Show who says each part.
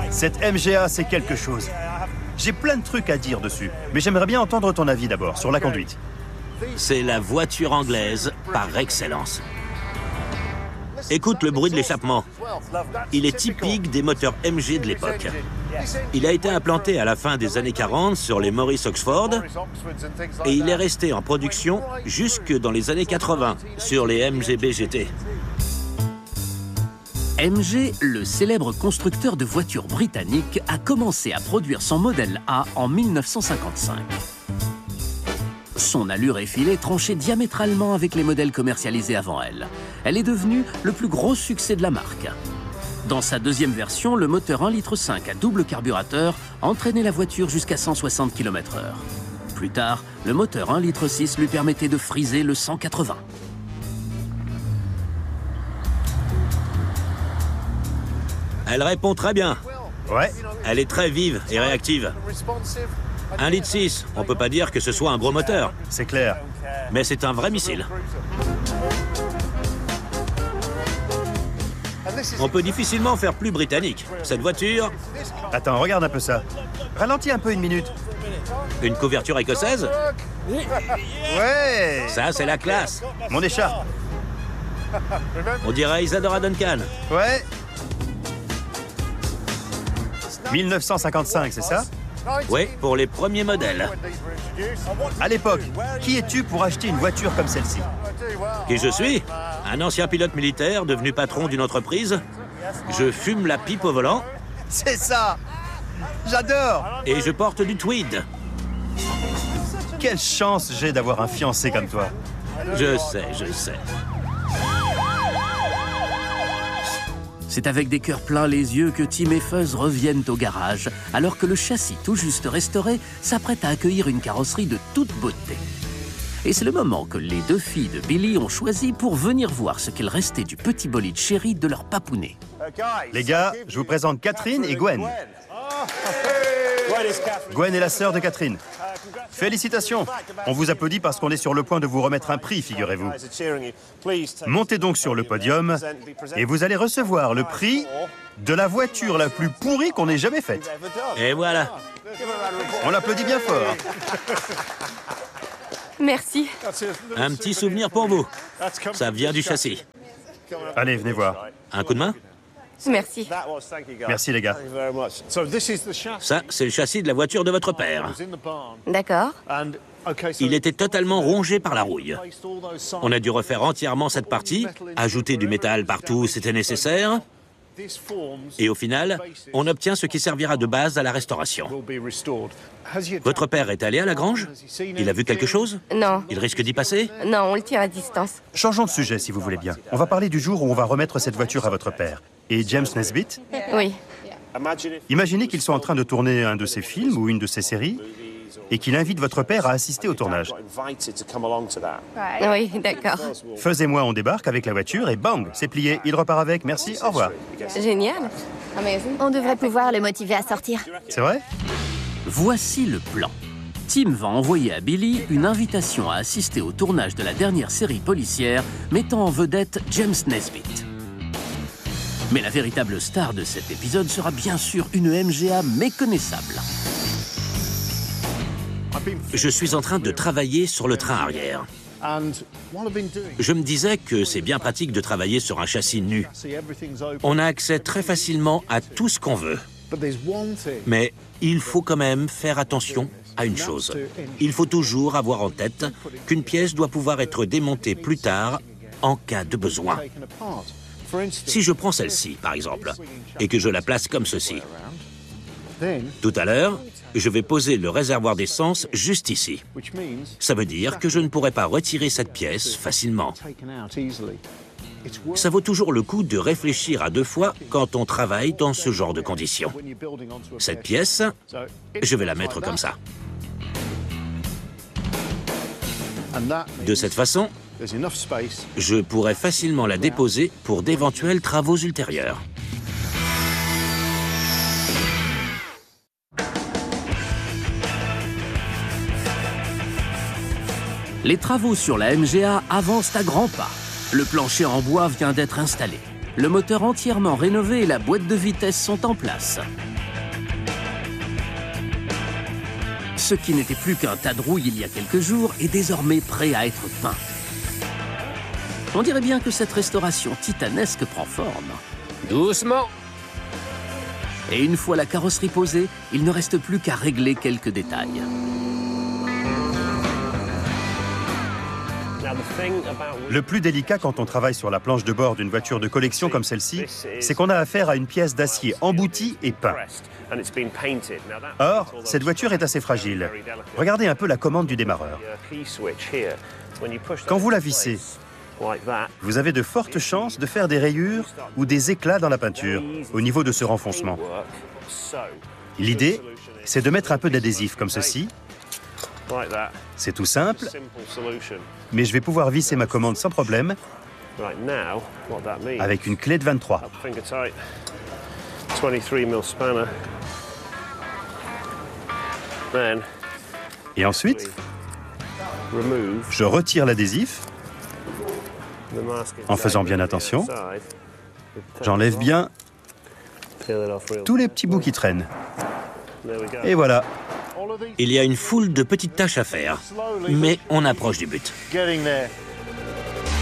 Speaker 1: Cette MGA, c'est quelque chose. J'ai plein de trucs à dire dessus, mais j'aimerais bien entendre ton avis d'abord, sur la conduite.
Speaker 2: C'est la voiture anglaise par excellence. Écoute le bruit de l'échappement. Il est typique des moteurs MG de l'époque. Il a été implanté à la fin des années 40 sur les Morris Oxford et il est resté en production jusque dans les années 80 sur les MGB GT.
Speaker 3: MG, le célèbre constructeur de voitures britannique, a commencé à produire son modèle A en 1955. Son allure effilée tranchait diamétralement avec les modèles commercialisés avant elle. Elle est devenue le plus gros succès de la marque. Dans sa deuxième version, le moteur 1,5 litre à double carburateur entraînait la voiture jusqu'à 160 km/h. Plus tard, le moteur 1,6 litre lui permettait de friser le 180.
Speaker 2: Elle répond très bien.
Speaker 1: Ouais.
Speaker 2: Elle est très vive et réactive. 1,6 litre, on peut pas dire que ce soit un gros moteur.
Speaker 1: C'est clair.
Speaker 2: Mais c'est un vrai missile. On peut difficilement faire plus britannique. Cette voiture,
Speaker 1: Attends, regarde un peu ça. Ralentis un peu une minute.
Speaker 2: une couverture écossaise,
Speaker 1: Ouais.
Speaker 2: ça c'est la classe.
Speaker 1: Mon écharpe.
Speaker 2: On dirait Isadora Duncan.
Speaker 1: Ouais. 1955, c'est ça?
Speaker 2: Oui, pour les premiers modèles.
Speaker 1: À l'époque, qui es-tu pour acheter une voiture comme celle-ci?
Speaker 2: Qui je suis? Un ancien pilote militaire devenu patron d'une entreprise. Je fume la pipe au volant
Speaker 1: C'est ça! J'adore!
Speaker 2: et je porte du tweed.
Speaker 1: Quelle chance j'ai d'avoir un fiancé comme toi.
Speaker 2: Je sais.
Speaker 3: C'est avec des cœurs pleins les yeux que Tim et Fuzz reviennent au garage, alors que le châssis tout juste restauré s'apprête à accueillir une carrosserie de toute beauté. Et c'est le moment que les deux filles de Billy ont choisi pour venir voir ce qu'il restait du petit bolide chéri de leur papounet.
Speaker 1: Les gars, je vous présente Catherine et Gwen. Gwen est la sœur de Catherine. Félicitations. On vous applaudit parce qu'on est sur le point de vous remettre un prix, figurez-vous. Montez donc sur le podium et vous allez recevoir le prix de la voiture la plus pourrie qu'on ait jamais faite.
Speaker 2: Et voilà.
Speaker 1: On l'applaudit bien fort.
Speaker 4: Merci.
Speaker 2: Un petit souvenir pour vous. Ça vient du châssis.
Speaker 1: Allez, venez voir.
Speaker 2: Un coup de main?
Speaker 4: Merci.
Speaker 1: Merci les gars.
Speaker 2: Ça, c'est le châssis de la voiture de votre père.
Speaker 4: D'accord.
Speaker 2: Il était totalement rongé par la rouille. On a dû refaire entièrement cette partie, ajouter du métal partout où c'était nécessaire. Et au final, on obtient ce qui servira de base à la restauration. Votre père est allé à la grange? Il a vu quelque chose?
Speaker 4: Non.
Speaker 2: Il risque d'y passer?
Speaker 4: Non, on le tient à distance.
Speaker 1: Changeons de sujet si vous voulez bien. On va parler du jour où on va remettre cette voiture à votre père. Et James Nesbitt?
Speaker 4: Oui.
Speaker 1: Imaginez qu'ils sont en train de tourner un de ses films ou une de ses séries et qu'il invite votre père à assister au tournage.
Speaker 4: Oui, d'accord.
Speaker 1: Fuzz et moi, on débarque avec la voiture et bang, c'est plié. Il repart avec. Merci, au revoir.
Speaker 4: Génial.
Speaker 5: On devrait pouvoir le motiver à sortir.
Speaker 1: C'est vrai?
Speaker 3: Voici le plan. Tim va envoyer à Billy une invitation à assister au tournage de la dernière série policière mettant en vedette James Nesbitt. Mais la véritable star de cet épisode sera bien sûr une MGA méconnaissable.
Speaker 2: Je suis en train de travailler sur le train arrière. Je me disais que c'est bien pratique de travailler sur un châssis nu. On a accès très facilement à tout ce qu'on veut. Mais il faut quand même faire attention à une chose. Il faut toujours avoir en tête qu'une pièce doit pouvoir être démontée plus tard en cas de besoin. Si je prends celle-ci, par exemple, et que je la place comme ceci, tout à l'heure, je vais poser le réservoir d'essence juste ici. Ça veut dire que je ne pourrai pas retirer cette pièce facilement. Ça vaut toujours le coup de réfléchir à deux fois quand on travaille dans ce genre de conditions. Cette pièce, je vais la mettre comme ça. De cette façon, je pourrais facilement la déposer pour d'éventuels travaux ultérieurs.
Speaker 3: Les travaux sur la MGA avancent à grands pas. Le plancher en bois vient d'être installé. Le moteur entièrement rénové et la boîte de vitesses sont en place. Ce qui n'était plus qu'un tas de rouille il y a quelques jours est désormais prêt à être peint. On dirait bien que cette restauration titanesque prend forme.
Speaker 6: Doucement.
Speaker 3: Et une fois la carrosserie posée, il ne reste plus qu'à régler quelques détails.
Speaker 1: Le plus délicat quand on travaille sur la planche de bord d'une voiture de collection comme celle-ci, c'est qu'on a affaire à une pièce d'acier emboutie et peint. Or, cette voiture est assez fragile. Regardez un peu la commande du démarreur. Quand vous la vissez, vous avez de fortes chances de faire des rayures ou des éclats dans la peinture au niveau de ce renfoncement. L'idée, c'est de mettre un peu d'adhésif comme ceci. C'est tout simple, mais je vais pouvoir visser ma commande sans problème avec une clé de 23. Et ensuite, je retire l'adhésif en faisant bien attention. J'enlève bien tous les petits bouts qui traînent. Et voilà.
Speaker 2: Il y a une foule de petites tâches à faire, mais on approche du but.